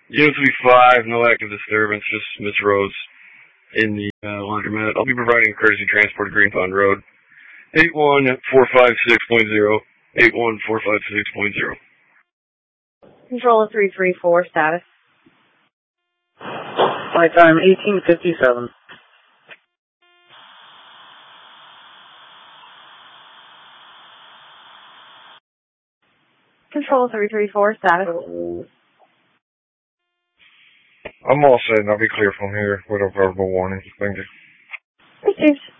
Unit 35, no active disturbance, just Miss Rose in the laundromat. I'll be providing courtesy transport to Green Pond Road. 81456.0. 81456.0. Control 334, status. Flight time 1857. Control 334, status. I'm all set, and I'll be clear from here with a verbal warning. Thank you. Received.